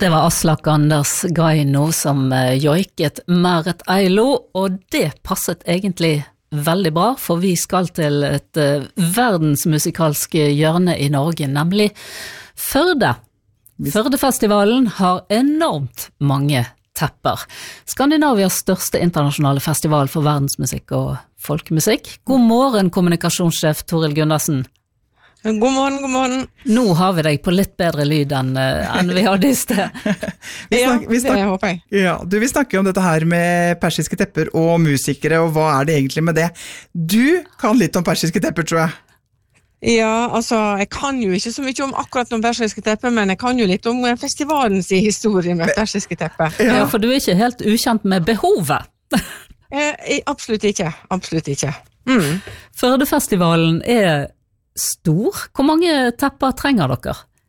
Det var Aslak Anders Gaino som joiket Meret Eilo, og det passet egentlig veldig bra, for vi skal til et verdensmusikalsk hjørne i Norge, nemlig Førde. Førdefestivalen har enormt mange tepper. Skandinavias største internasjonale festival for verdensmusikk og folkemusikk. God morgen, kommunikasjonssjef Toril Gundersen. God morgen. Nå har vi deg på litt bedre lyd enn vi hadde i sted. Det håper jeg. Ja, vi snakker om dette her med persiske tepper og musikere, og hva er det egentlig med det? Du kan litt om persiske tepper, tror jeg. Ja, altså, jeg kan jo ikke så mye om akkurat om persiske tepper, men jeg kan jo litt om festivalens historie med persiske tepper. Ja, for du er ikke helt ukjent med behovet. Absolutt ikke. Førdefestivalen er stor. Hvor mange tepper trenger dere?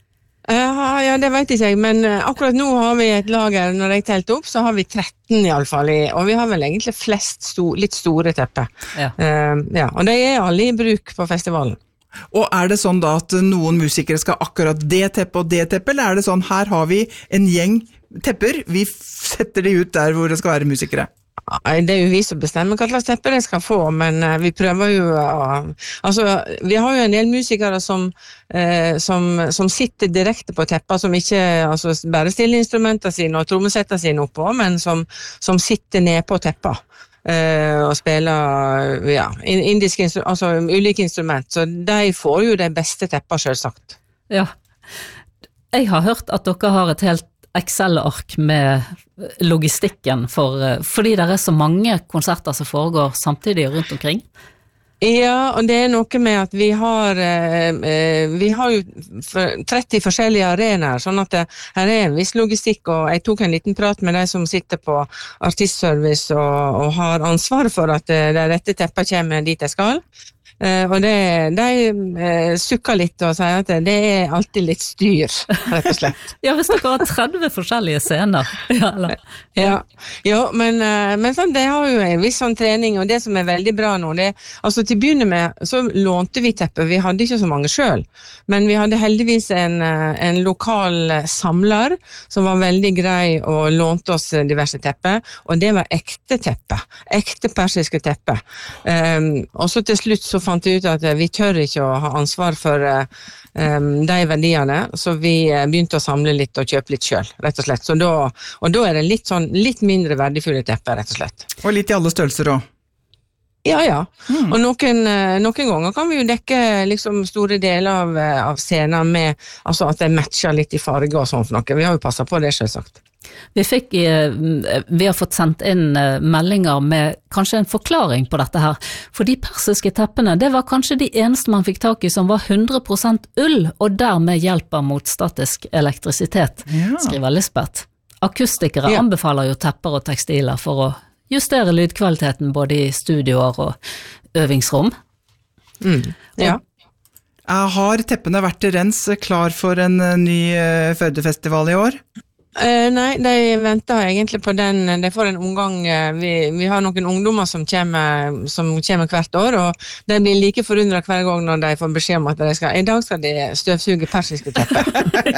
Ja, det vet ikke jeg, men akkurat nå har vi et lager, når jeg telte opp, så har vi 13 i alle fall, og vi har vel egentlig flest litt store tepper. Ja. Og de er alle i bruk på festivalen. Og er det sånn da at noen musikere skal akkurat det teppet og det teppet, eller er det sånn, her har vi en gjeng tepper, vi setter de ut der hvor det skal være musikere? Det er jo vi som bestemmer hva slags teppe de skal få, men vi prøver jo vi har jo en del musikere som sitter direkte på teppa, som ikke bare stiller instrumenter sine og trommesetter sine oppå, men som sitter ned på teppa og spiller ulike instrument, så de får jo de beste teppa selvsagt. Ja, jeg har hørt at dere har et helt Excel-ark med logistikken fordi det er så mange konserter som foregår samtidig rundt omkring. Ja, og det er noe med at vi har jo 30 forskjellige arenaer, sånn at her er en viss logistikk, og jeg tok en liten prat med de som sitter på artistservice og har ansvar for at det rette teppet kommer dit jeg skal. Og de sukker litt og sier at det er alltid litt styr, rett og slett. Ja, hvis dere har 30 forskjellige scener. Ja, men sånn, det har jo en viss sånn trening, og det som er veldig bra nå, til å begynne med, så lånte vi teppet, vi hadde ikke så mange selv, men vi hadde heldigvis en lokal samler som var veldig grei og lånte oss diverse tepper, og det var ekte persiske tepper. Og så til slutt så fant vi ut at vi tør ikke å ha ansvar for de verdiene, så vi begynte å samle litt og kjøpe litt selv, rett og slett. Og da er det litt mindre verdifulle tepper, rett og slett. Og litt i alle størrelser også. Ja. Og noen ganger kan vi jo dekke liksom store deler av scenen med at det matcher litt i farge og sånn for noe. Vi har jo passet på det selvsagt. Vi har fått sendt inn meldinger med kanskje en forklaring på dette her, for de persiske teppene, det var kanskje de eneste man fikk tak i som var 100% ull, og dermed hjelper mot statisk elektrisitet, skriver Lisbeth. Akustikere anbefaler jo tepper og tekstiler for å justere lydkvaliteten både i studioer og øvingsrom. Har teppene vært til rens klar for en ny Førdefestival i år? Nei, de venter egentlig på den, de får en omgang, vi har noen ungdommer som kommer hvert år, og de blir like forundret hver gang når de får beskjed om at i dag skal de støvsuge persiske tepper.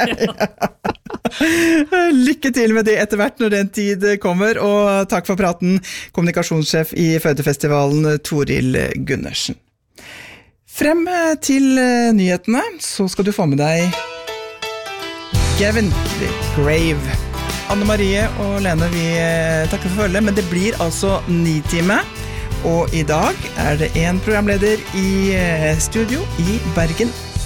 Lykke til med det etter hvert når den tid kommer, og takk for praten, kommunikasjonssjef i Førdefestivalen Toril Gundersen. Frem til nyhetene, så skal du få med deg Gavin, The Grave. Anne Marie og Lene, vi takker for følget, men det blir altså 9 timer, og i dag er det en programleder i studio i Bergen